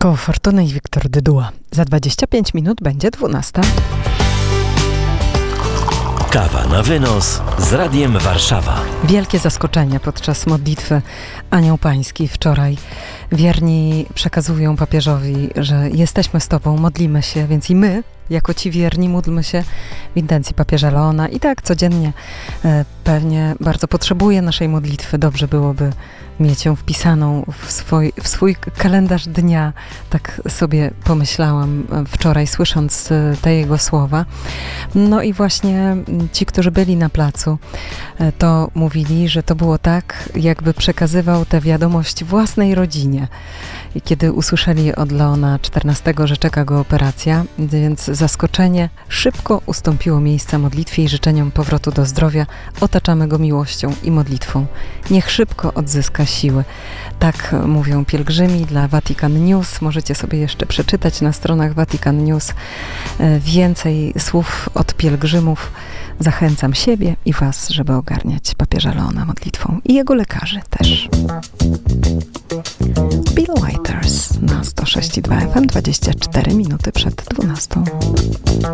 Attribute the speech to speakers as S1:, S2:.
S1: Koło Fortuny i Wiktor Dyduła. Za 25 minut będzie 12.
S2: Kawa na wynos z Radiem Warszawa.
S1: Wielkie zaskoczenie podczas modlitwy Anioł Pański wczoraj. Wierni przekazują papieżowi, że jesteśmy z Tobą, modlimy się, więc i my, jako ci wierni, módlmy się w intencji papieża Leona. I tak codziennie pewnie bardzo potrzebuje naszej modlitwy. Dobrze byłoby mieć ją wpisaną w swój kalendarz dnia. Tak sobie pomyślałam wczoraj, słysząc te jego słowa. No i właśnie ci, którzy byli na placu, to mówili, że to było tak, jakby przekazywał tę wiadomość własnej rodzinie. I kiedy usłyszeli od Leona XIV, że czeka go operacja, więc zaskoczenie szybko ustąpiło miejsca modlitwie i życzeniom powrotu do zdrowia. Otaczamy go miłością i modlitwą. Niech szybko odzyska siły. Tak mówią pielgrzymi dla Vatican News. Możecie sobie jeszcze przeczytać na stronach Vatican News więcej słów od pielgrzymów. Zachęcam siebie i Was, żeby ogarniać papieża Leona modlitwą i jego lekarzy też. Bill Withers na 106,2 FM, 24 minuty przed 12.